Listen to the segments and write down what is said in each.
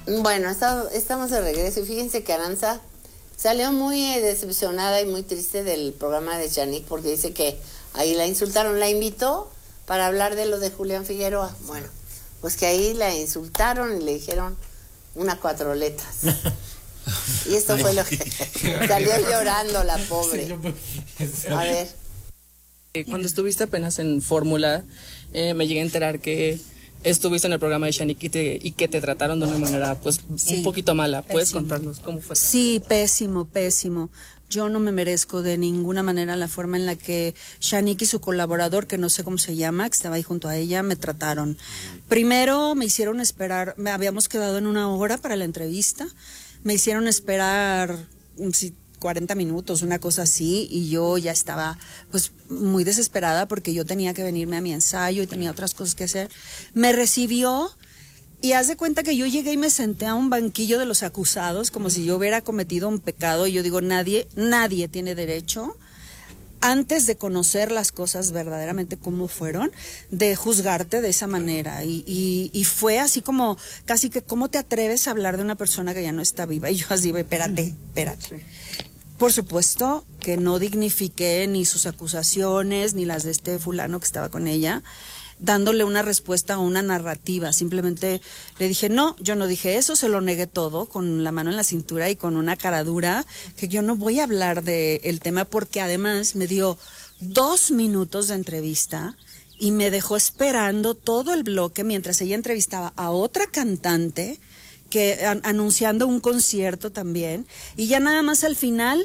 Bueno, estamos de regreso y fíjense que Aranza salió muy decepcionada y muy triste del programa de Shanique porque dice que ahí la insultaron. La invitó para hablar de lo de Julián Figueroa. Bueno, pues que ahí la insultaron y le dijeron una 4 letras. Y esto fue lo que salió llorando la pobre. A ver. Cuando estuviste apenas en Fórmula, me llegué a enterar que estuviste en el programa de Shanique y que te trataron de una manera pues Sí, un poquito mala. ¿Puedes pésimo. contarnos cómo fue? Sí, pésimo, pésimo. Yo no me merezco de ninguna manera la forma en la que Shanique y su colaborador, que no sé cómo se llama, que estaba ahí junto a ella, me trataron. Primero me hicieron esperar, habíamos quedado en 1 hora para la entrevista, me hicieron esperar 40 minutos, una cosa así, y yo ya estaba pues muy desesperada porque yo tenía que venirme a mi ensayo y tenía otras cosas que hacer. Me recibió y haz de cuenta que yo llegué y me senté a un banquillo de los acusados como si yo hubiera cometido un pecado, y yo digo, nadie tiene derecho, antes de conocer las cosas verdaderamente como fueron, de juzgarte de esa manera. Y fue así como, casi que, ¿cómo te atreves a hablar de una persona que ya no está viva? Y yo así, espérate. Por supuesto que no dignifiqué ni sus acusaciones, ni las de este fulano que estaba con ella, dándole una respuesta a una narrativa. Simplemente le dije, no, yo no dije eso, se lo negué todo, con la mano en la cintura y con una cara dura, que yo no voy a hablar del tema, porque además me dio 2 minutos de entrevista y me dejó esperando todo el bloque mientras ella entrevistaba a otra cantante que anunciando un concierto también, y ya nada más al final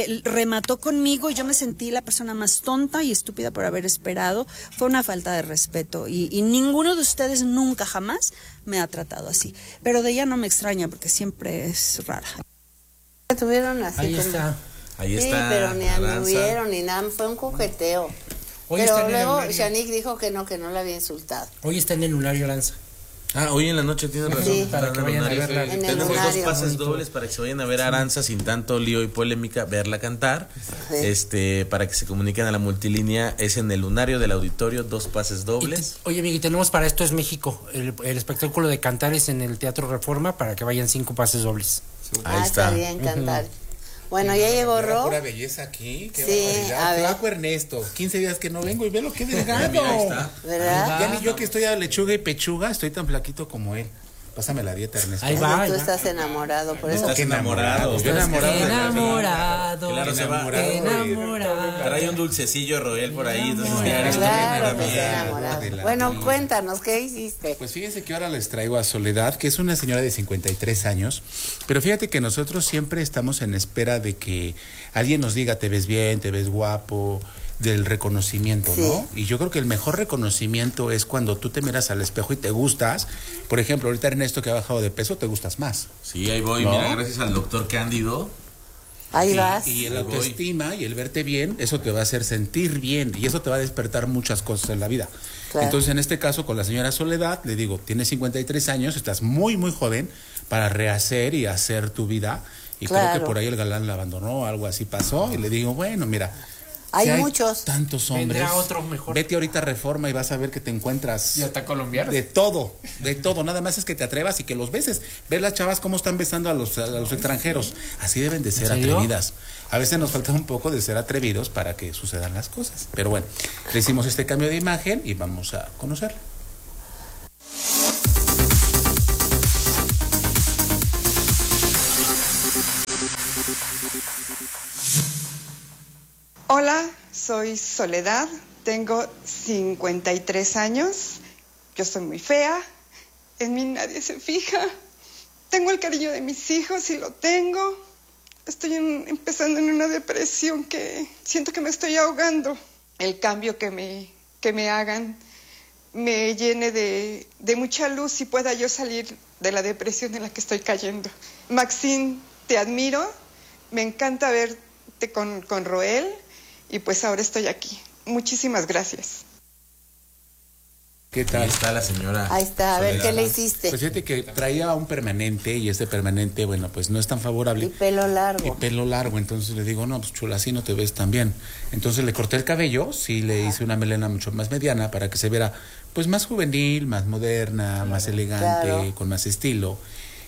remató conmigo y yo me sentí la persona más tonta y estúpida por haber esperado. Fue una falta de respeto y ninguno de ustedes nunca jamás me ha tratado así, pero de ella no me extraña porque siempre es rara. Tuvieron así Ahí como... está. Ahí Sí, está. pero ni Aranza. anduvieron ni nada, fue un coqueteo. Hoy está Pero en el luego horario. Shanique dijo que no la había insultado. Hoy está en el lunario Aranza. Hoy en la noche tienes razón. Sí. Para que vayan a verla. En el Tenemos lunario. 2 pases dobles para que se vayan a ver a Aranza sin tanto lío y polémica, verla cantar. Sí. Para que se comuniquen a la multilínea, es en el lunario del auditorio, 2 pases dobles. Oye, Miguel, tenemos para Esto es México. El espectáculo de cantar es en el Teatro Reforma para que vayan 5 pases dobles. Ahí está está. bien cantar. Bueno, ya llegó Ro. Pura belleza aquí, qué Sí, barbaridad. a ver. Flaco Ernesto, 15 días que no vengo y ve lo que delgado. Mira, ahí está. ¿Verdad? Ya ni yo que estoy a lechuga y pechuga, estoy tan flaquito como él. Pásame la dieta, Ernesto. Ahí va. Tú estás enamorado, por eso. Estás enamorado. Yo enamorado. Enamorado. Claro, se va. Enamorado. Trae un dulcecillo Roel por ahí. Entonces, ya eres Claro que bien. está enamorado. Bueno, cuéntanos, ¿qué hiciste? Pues fíjense que ahora les traigo a Soledad, que es una señora de 53 años, pero fíjate que nosotros siempre estamos en espera de que alguien nos diga, te ves bien, te ves guapo, del reconocimiento, Sí. ¿no? Y yo creo que el mejor reconocimiento es cuando tú te miras al espejo y te gustas. Por ejemplo, ahorita Ernesto, que ha bajado de peso, te gustas más. Sí, ahí voy. ¿No? Mira, gracias al doctor Cándido. Ahí vas. Y el Ahí voy. autoestima y el verte bien, eso te va a hacer sentir bien y eso te va a despertar muchas cosas en la vida. Claro. Entonces, en este caso, con la señora Soledad, le digo, tienes 53 años, estás muy, muy joven para rehacer y hacer tu vida. Y creo Claro. que por ahí el galán la abandonó, algo así pasó. Y le digo, bueno, mira, Hay si muchos. tantos hombres. Vendrá otro mejor. Vete ahorita a Reforma y vas a ver que te encuentras ¿Y hasta colombiano? de todo. Nada más es que te atrevas y que los beses. Ve las chavas cómo están besando a los extranjeros. Así deben de ser ¿En serio? atrevidas. A veces nos falta un poco de ser atrevidos para que sucedan las cosas. Pero bueno, le hicimos este cambio de imagen y vamos a conocerla. Hola, soy Soledad, tengo 53 años, yo soy muy fea, en mí nadie se fija, tengo el cariño de mis hijos y lo tengo, estoy empezando en una depresión que siento que me estoy ahogando. El cambio que me hagan me llene de mucha luz y pueda yo salir de la depresión en la que estoy cayendo. Maxine, te admiro, me encanta verte con Roel. Y pues ahora estoy aquí. Muchísimas gracias. ¿Qué Ahí tal? está la señora. Ahí está, a ver, Soledad. ¿qué le hiciste? Pues fíjate que traía un permanente y este permanente, bueno, pues no es tan favorable. Y pelo largo. Y pelo largo, entonces le digo, no, pues chula, así no te ves tan bien. Entonces le corté el cabello, sí le hice una melena mucho más mediana para que se viera pues más juvenil, más moderna, más elegante, claro. con más estilo.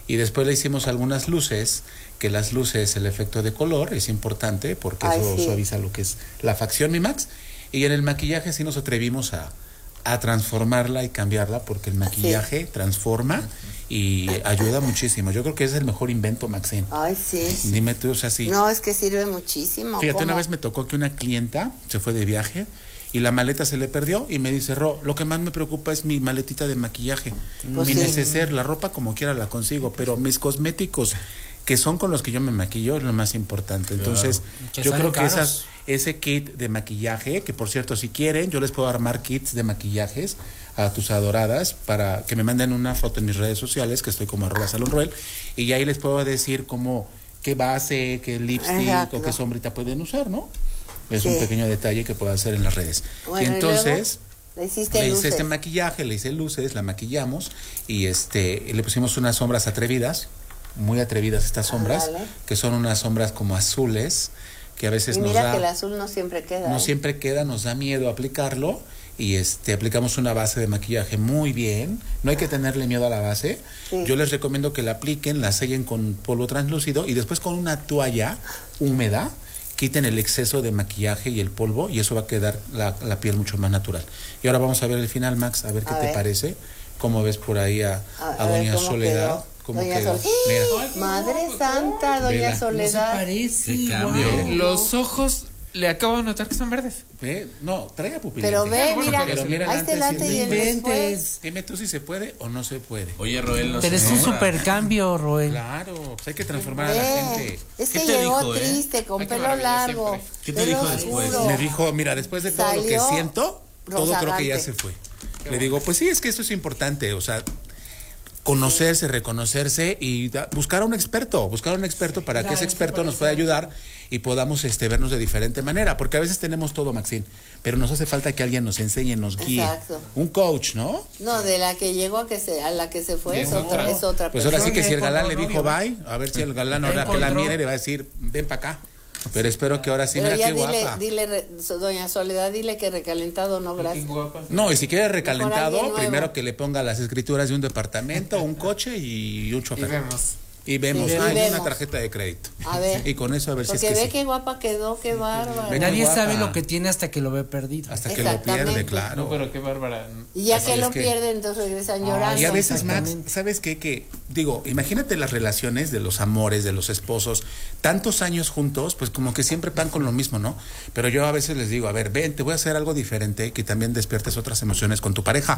Y después le hicimos algunas luces, que las luces, el efecto de color es importante porque eso suaviza lo que es la facción, mi Max. Y en el maquillaje sí nos atrevimos a transformarla y cambiarla, porque el maquillaje transforma y ayuda muchísimo. Yo creo que es el mejor invento, Maxine. Ay, sí. Dime tú, o sea, sí. No, es que sirve muchísimo. Fíjate, ¿Cómo? una vez me tocó que una clienta se fue de viaje y la maleta se le perdió y me dice, Ro, lo que más me preocupa es mi maletita de maquillaje. Pues mi sí. neceser, la ropa como quiera la consigo, pero mis cosméticos, que son con los que yo me maquillo, es lo más importante. Entonces, Que yo salen creo que caros. ese kit de maquillaje, que por cierto, si quieren, yo les puedo armar kits de maquillajes a tus adoradas para que me manden una foto en mis redes sociales, que estoy como @salonroel, y ahí les puedo decir qué base, qué lipstick Exacto. o qué sombrita pueden usar, ¿no? Es Sí. un pequeño detalle que puedo hacer en las redes. Bueno, y entonces le hiciste le hice luces. este maquillaje, le hice luces, la maquillamos y le pusimos unas sombras atrevidas, muy atrevidas estas sombras, Dale. que son unas sombras como azules, que a veces Y nos mira da, que el azul no siempre queda. no ¿eh? siempre queda, nos da miedo aplicarlo y aplicamos una base de maquillaje muy bien, no hay que tenerle miedo a la base. Sí. Yo les recomiendo que la apliquen, la sellen con polvo translúcido y después con una toalla húmeda quiten el exceso de maquillaje y el polvo y eso va a quedar la piel mucho más natural. Y ahora vamos a ver el final, Max, a ver qué A te ver. parece. ¿Cómo ves por ahí a A ver doña cómo Soledad? quedó. ¿Cómo Doña quedó? Sol- Mira. Madre Santa, doña Vela. No se Soledad. parece. Qué cambio. Guau. Los ojos, le acabo de notar que son verdes. Ve, no, traiga pupilente. Pero ve, mira, Pero mira el ahí está el antes antes y el Inventes. después. Dime tú si se puede o no se puede. Oye, Roel, no Pero es sé. un super cambio, Roel. Claro, pues hay que transformar a la Ve, gente. es ¿Qué que te llegó dijo, triste, con Ay, qué pelo maravilla, largo. siempre. ¿Qué te pelo dijo después? oscuro. Me dijo, mira, después de todo lo que Salió siento, todo creo que ya rozagante. se fue. Le digo, pues sí, es que esto es importante, o sea, conocerse, reconocerse y buscar a un experto para que ese experto nos pueda ayudar y podamos vernos de diferente manera, porque a veces tenemos todo, Maxine, pero nos hace falta que alguien nos enseñe, nos guíe. Exacto. Un coach, ¿no? No, de la que llegó a la que se fue es otra Pues ahora sí persona. que si el galán le encontró dijo novio. bye, a ver si el galán ahora que encontró. la mire le va a decir, ven para acá. Pero espero que ahora sí, Pero mira ya qué guapa. doña Soledad, dile que recalentado no, gracias. No, y si quiere alguien recalentado, nuevo. primero que le ponga las escrituras de un departamento, un coche y un chofer. Y vemos, Sí, hay vemos. una tarjeta de crédito. A ver. Y con eso a ver si es Porque que ve sí. qué guapa quedó, qué bárbara. Ve qué Nadie guapa. sabe lo que tiene hasta que lo ve perdido. Hasta que lo Exactamente. pierde, claro. qué bárbara. Y ya Así que es lo que- pierden, entonces regresan llorando. Y a veces, Max, Exactamente. ¿sabes qué? Que, digo, imagínate las relaciones de los amores, de los esposos, tantos años juntos, pues como que siempre van con lo mismo, ¿no? Pero yo a veces les digo, a ver, ven, te voy a hacer algo diferente, que también despiertes otras emociones con tu pareja.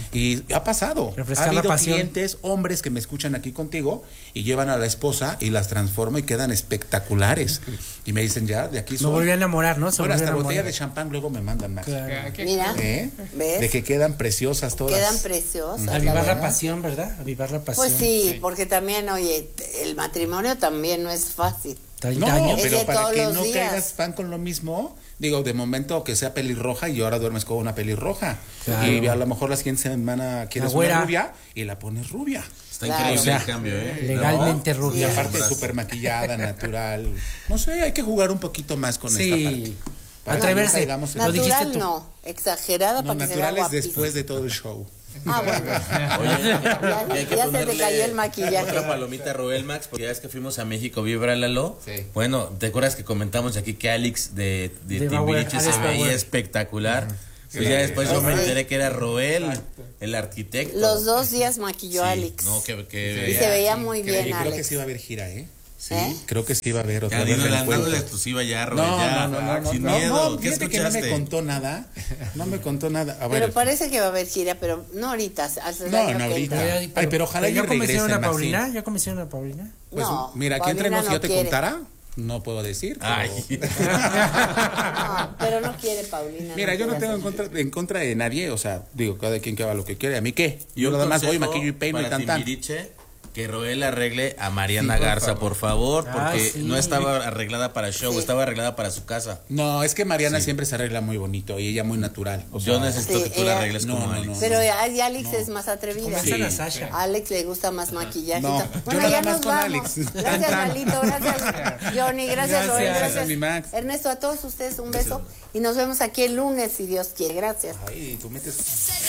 Y ha pasado. Refrescar Ha la habido pasión. clientes, hombres que me escuchan aquí contigo y llevan a la esposa y las transforman y quedan espectaculares. Y me dicen, ya, de aquí Me soy. volvió a enamorar, ¿no? Se Bueno, volvió a hasta botella enamorar. de champán luego me mandan, Max. Claro. Mira, ¿Eh? ¿ves? De que quedan preciosas todas. Quedan preciosas. Avivar la la verdad. pasión, ¿verdad? Avivar la pasión. Pues sí, porque también, oye, el matrimonio también no es fácil. 30 No, años. Es pero de para todos que los no días. caigas pan con lo mismo, digo, de momento que sea pelirroja y ahora duermes con una pelirroja. Claro. Y a lo mejor la siguiente semana quieres La güera. una rubia y la pones rubia. Está Claro. increíble O sea, el cambio, ¿eh? legalmente Y rubia. aparte súper maquillada, natural. No sé, hay que jugar un poquito más con esta parte. Sí. Para que Atreverse. no caigamos en- Lo dijiste Natural tú. no, exagerada No, para que se vea natural es guapísima. después de todo el show. Ah, bueno. Y hay que Ya se te ponerle cayó el maquillaje. Otra palomita a Roel, Max, porque ya ves que fuimos a México, Lalo. Sí. Bueno, ¿te acuerdas que comentamos aquí que Alex de Timbiriche Alex se veía Bauer. espectacular? Pues ya después yo me enteré que era Roel, el arquitecto. Los 2 días maquilló Sí, a Alex. No, que Y se veía muy bien, Creo que Alex. sí va a haber gira, ¿eh? Sí, ¿Eh? creo que sí va a haber otra Ya, vez. dando la reencuentro. exclusiva ya, Roel, No, ya. no, sin no, miedo. no, ¿Qué fíjate que no escuchaste? me contó nada. No me contó nada. A ver, Pero parece que va a haber gira, pero no ahorita. Hasta el No, año no que ahorita. entra. Ay, pero ojalá ¿Ya y convencieron regrese, a Paulina? Maxine. ¿Ya convencieron a Paulina? Pues No, mira, aquí Paulina entre nos no yo te quiere. contara, no puedo decir. pero- Ay. No, pero no quiere Paulina. Mira, yo no quiere tengo hacer. en contra de nadie, o sea, digo, cada quien que haga lo que quiere, ¿a mí qué? Y Yo un nada más voy, consejo maquillo y peino y para tan tan. Timbiriche, que Roel arregle a Mariana Sí, por Garza, por favor, porque sí. no estaba arreglada para show, Sí. estaba arreglada para su casa. No, es que Mariana Sí. siempre se arregla muy bonito y ella muy natural. O Yo sea, necesito Sí, que tú la ella- arregles No, como no, Alex. no. Pero Alex es más atrevida. Convenzan Sí. a Sasha. A Alex le gusta más maquillaje. No, y tal. yo Bueno, nada ya más nos con vamos. Alex. Gracias, Tan, tan. Lalito. Gracias, Johnny. Gracias, Roel. Gracias. Gracias, mi Max. Ernesto, a todos ustedes un beso. Y nos vemos aquí el lunes, si Dios quiere. Gracias. Ay, tú metes...